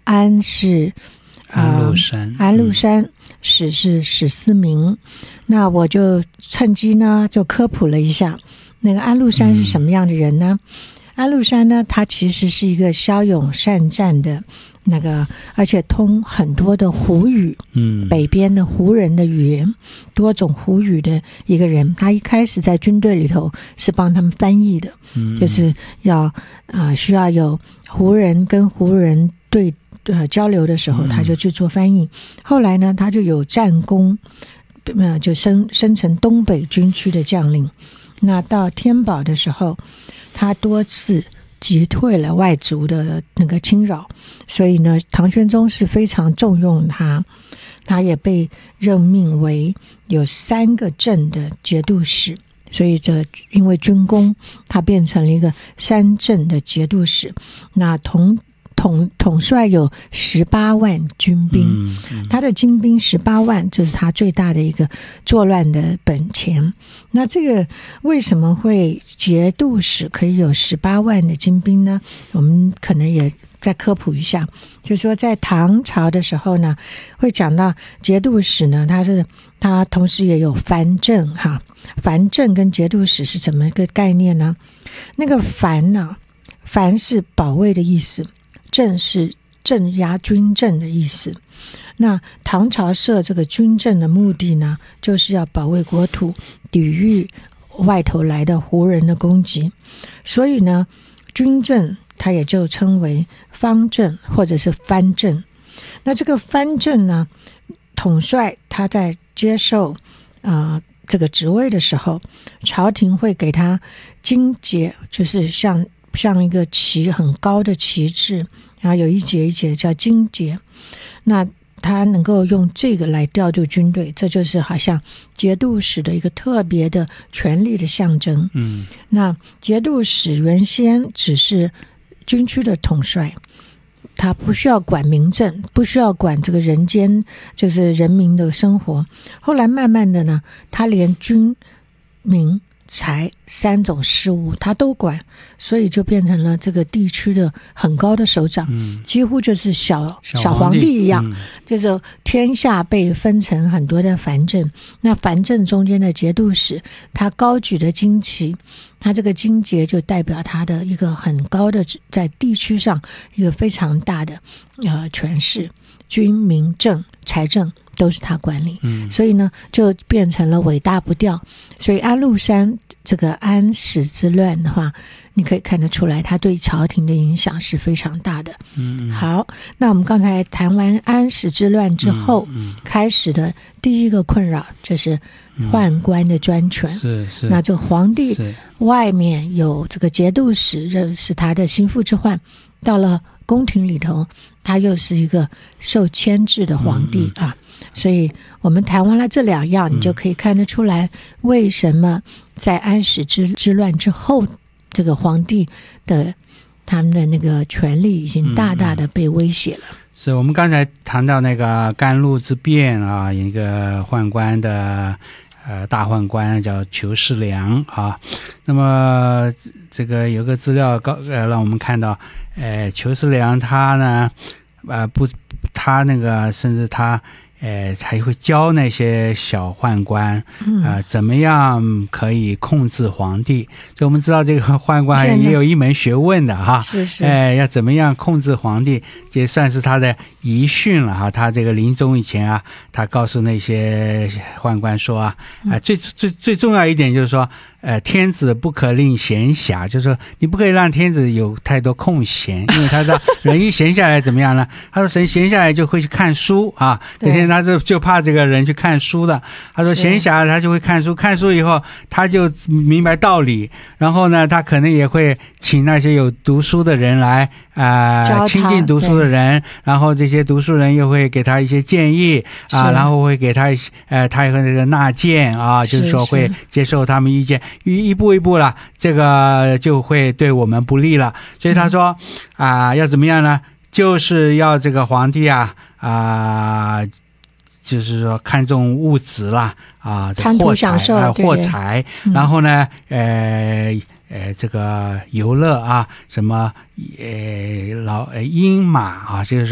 安是安禄山，史是史思明。那我就趁机呢就科普了一下，那个安禄山是什么样的人呢？安禄山呢，他其实是一个骁勇善战的那个，而且通很多的胡语，北边的胡人的语言，多种胡语的一个人。他一开始在军队里头是帮他们翻译的，就是要需要有胡人跟胡人交流的时候，他就去做翻译。后来呢，他就有战功，就升成东北军区的将领。那到天宝的时候，他多次击退了外族的那个侵扰，所以呢，唐玄宗是非常重用他。他也被任命为有3个镇的节度使，所以因为军功，他变成了一个3镇的节度使。那统帅有18万军兵，他的精兵18万，这是他最大的一个作乱的本钱。那这个为什么会节度使可以有18万的精兵呢？我们可能也再科普一下，就是说在唐朝的时候呢，会讲到节度使呢，他同时也有藩镇哈。藩镇跟节度使是怎么一个概念呢？那个藩呢，藩是保卫的意思，镇是镇压军政的意思。那唐朝设这个军政的目的呢，就是要保卫国土，抵御外头来的胡人的攻击。所以呢，军政它也就称为方镇或者是藩镇。那这个藩镇呢，统帅他在接受这个职位的时候，朝廷会给他金节，就是像一个旗很高的旗帜，然后有一节一节叫金节。那他能够用这个来调度军队，这就是好像节度使的一个特别的权力的象征。那节度使原先只是军区的统帅，他不需要管民政，不需要管这个人间，就是人民的生活。后来慢慢的呢，他连军民财3种事务他都管，所以就变成了这个地区的很高的首长，几乎就是小皇帝一样，就是天下被分成很多的藩镇。那藩镇中间的节度使，他高举的金旗，他这个金节就代表他的一个很高的在地区上一个非常大的权势，军民政财政都是他管理，所以呢就变成了尾大不掉。所以安禄山这个安史之乱的话，你可以看得出来他对朝廷的影响是非常大的。好，那我们刚才谈完安史之乱之后，开始的第一个困扰就是宦官的专权。是那这个皇帝外面有这个节度使是他的心腹之患，到了宫廷里头他又是一个受牵制的皇帝所以我们谈完了这2样，你就可以看得出来为什么在安史之乱之后，这个皇帝的他们的那个权力已经大大的被威胁了。 是我们刚才谈到那个甘露之变一个宦官的大宦官叫裘世良那么这个有个资料让我们看到裘世良他呢他那个甚至他还会教那些小宦官怎么样可以控制皇帝。所以我们知道这个宦官也有一门学问的要怎么样控制皇帝，这算是他的遗训了他这个临终以前他告诉那些宦官说最重要一点就是说天子不可令闲暇，就是说你不可以让天子有太多空闲，因为他知道人一闲下来怎么样呢？他说人闲下来就会去看书这些他就怕这个人去看书的。他说闲暇他就会看书，看书以后他就明白道理，然后呢他可能也会请那些有读书的人来亲近读书的人，然后这些读书人又会给他一些建议然后会给他他也会这个纳谏就是说会接受他们意见，一步一步了，这个就会对我们不利了。所以他说要怎么样呢？就是要这个皇帝就是说看重物质啦贪图享受货财然后呢这个游乐什么鹰马就是